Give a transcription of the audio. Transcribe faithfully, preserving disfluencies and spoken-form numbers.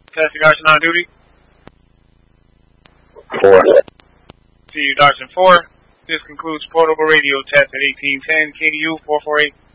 Testing Dodson on duty. Four. See you, Dodson four. This concludes portable radio test at eighteen ten K D U four four eight.